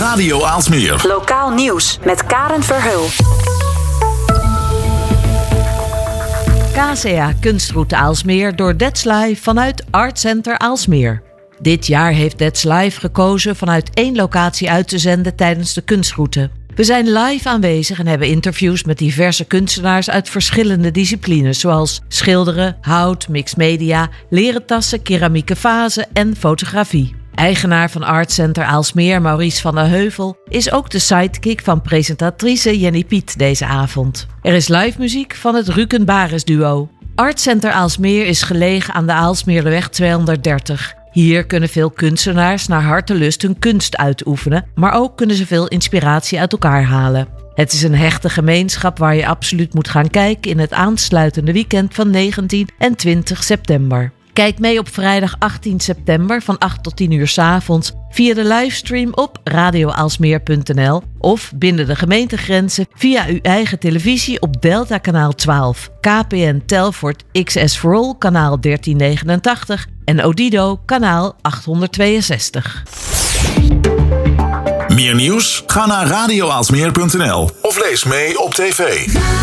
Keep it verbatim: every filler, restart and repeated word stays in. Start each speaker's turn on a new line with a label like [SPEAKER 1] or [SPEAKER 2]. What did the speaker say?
[SPEAKER 1] Radio Aalsmeer.
[SPEAKER 2] Lokaal nieuws met Karen Verheul.
[SPEAKER 3] K C A Kunstroute Aalsmeer door That's Live vanuit Art Center Aalsmeer. Dit jaar heeft That's Live gekozen vanuit één locatie uit te zenden tijdens de kunstroute. We zijn live aanwezig en hebben interviews met diverse kunstenaars uit verschillende disciplines, zoals schilderen, hout, mixed media, leren tassen, keramieke vazen en fotografie. Eigenaar van Art Center Aalsmeer, Maurice van der Heuvel, is ook de sidekick van presentatrice Jenny Piet deze avond. Er is live muziek van het Ruken Bares duo. Art Center Aalsmeer is gelegen aan de Aalsmeerderweg tweehonderddertig. Hier kunnen veel kunstenaars naar hartelust hun kunst uitoefenen, maar ook kunnen ze veel inspiratie uit elkaar halen. Het is een hechte gemeenschap waar je absoluut moet gaan kijken in het aansluitende weekend van negentien en twintig september. Kijk mee op vrijdag achttien september van acht tot tien uur 's avonds via de livestream op radio aalsmeer punt n l of binnen de gemeentegrenzen via uw eigen televisie op Delta kanaal twaalf, K P N Telfort X S for All kanaal dertien negenentachtig en Odido kanaal achthonderdtweeënzestig.
[SPEAKER 1] Meer nieuws? Ga naar radio aalsmeer punt n l of lees mee op tv.